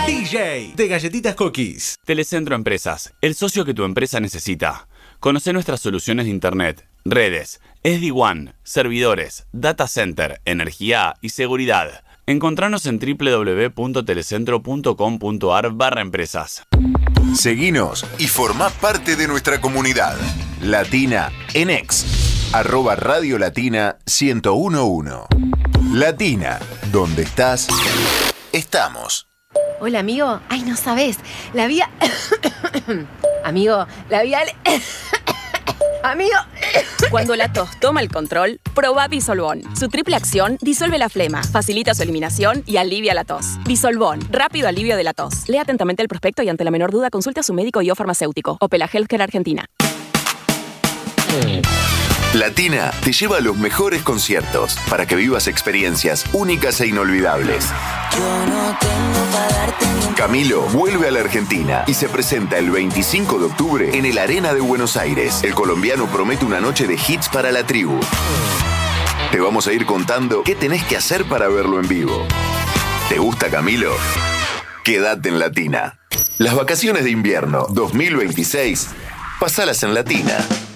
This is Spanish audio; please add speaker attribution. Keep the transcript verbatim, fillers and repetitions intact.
Speaker 1: D J de Galletitas Cookies.
Speaker 2: Telecentro Empresas, el socio que tu empresa necesita. Conoce nuestras soluciones de internet, redes, S D WAN, servidores, data center, energía y seguridad. Encontranos en doble u doble u doble u punto telecentro punto com punto a r barra empresas.
Speaker 3: Seguinos y formá parte de nuestra comunidad. Latina en X, arroba Radio Latina ciento uno punto uno. Latina, donde estás, estamos.
Speaker 4: Hola, amigo. Ay, no sabés. La vía... amigo, la vía... Amigo...
Speaker 5: Cuando la tos toma el control, probá Disolvón. Su triple acción disuelve la flema, facilita su eliminación y alivia la tos. Disolvón, rápido alivio de la tos. Lea atentamente el prospecto y ante la menor duda consulte a su médico y o farmacéutico. Opela Healthcare Argentina.
Speaker 3: Latina te lleva a los mejores conciertos para que vivas experiencias únicas e inolvidables.
Speaker 6: Yo no tengo para darte ni...
Speaker 3: Camilo vuelve a la Argentina y se presenta el veinticinco de octubre en el Arena de Buenos Aires. El colombiano promete una noche de hits para la tribu. Te vamos a ir contando qué tenés que hacer para verlo en vivo. ¿Te gusta Camilo? Quédate en Latina. Las vacaciones de invierno dos mil veintiséis, pasalas en Latina.